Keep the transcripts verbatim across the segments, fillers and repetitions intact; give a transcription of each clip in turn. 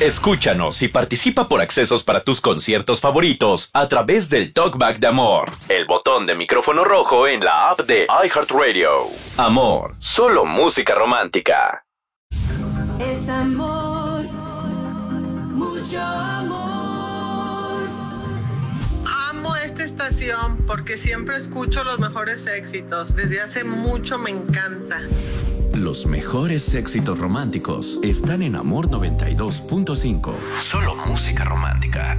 Escúchanos y participa por accesos para tus conciertos favoritos a través del Talkback de Amor, el botón de micrófono rojo en la app de iHeartRadio. Amor, solo música romántica. Es amor, mucho amor. Amo esta estación porque siempre escucho los mejores éxitos. Desde hace mucho me encanta. Los mejores éxitos románticos están en Amor noventa y dos punto cinco. Solo música romántica.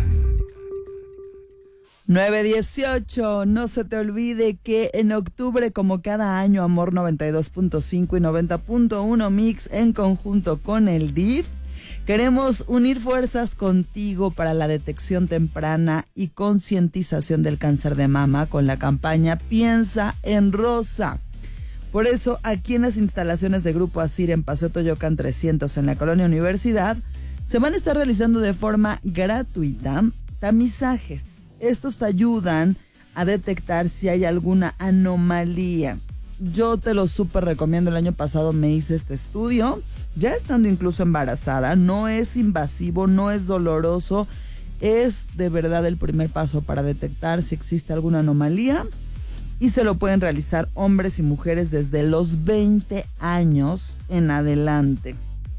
nueve dieciocho, no se te olvide que en octubre, como cada año, Amor noventa y dos punto cinco y noventa punto uno Mix en conjunto con el D I F, queremos unir fuerzas contigo para la detección temprana y concientización del cáncer de mama con la campaña Piensa en Rosa. Por eso, aquí en las instalaciones de Grupo Asir en Paseo Toyocan trescientos en la Colonia Universidad, se van a estar realizando de forma gratuita tamizajes. Estos te ayudan a detectar si hay alguna anomalía. Yo te lo súper recomiendo. El año pasado me hice este estudio, ya estando incluso embarazada. No es invasivo, no es doloroso. Es de verdad el primer paso para detectar si existe alguna anomalía. Y se lo pueden realizar hombres y mujeres desde los veinte años en adelante.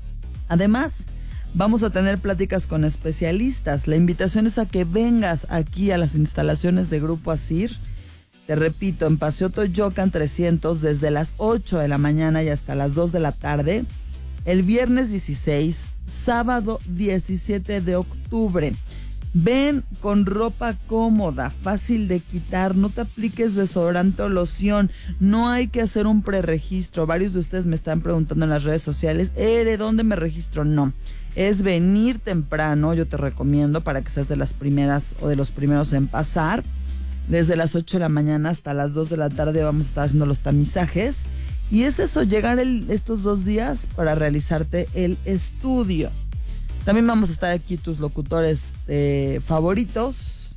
Además, vamos a tener pláticas con especialistas. La invitación es a que vengas aquí a las instalaciones de Grupo Asir. Te repito, en Paseo Toyocan trescientos desde las ocho de la mañana y hasta las dos de la tarde. El viernes dieciséis, sábado diecisiete de octubre. Ven con ropa cómoda, fácil de quitar, no te apliques desodorante o loción, no hay que hacer un preregistro. Varios de ustedes me están preguntando en las redes sociales, Ere, ¿dónde me registro? No, es venir temprano, yo te recomiendo para que seas de las primeras o de los primeros en pasar. Desde las ocho de la mañana hasta las dos de la tarde vamos a estar haciendo los tamizajes. Y es eso, llegar el, estos dos días para realizarte el estudio. También vamos a estar aquí tus locutores eh, favoritos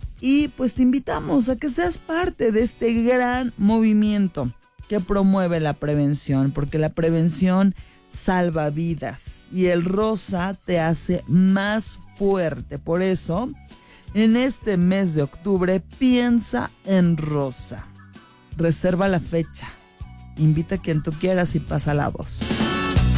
y pues te invitamos a que seas parte de este gran movimiento que promueve la prevención, porque la prevención salva vidas y el rosa te hace más fuerte. Por eso, en este mes de octubre, piensa en rosa. Reserva la fecha, invita a quien tú quieras y pasa la voz.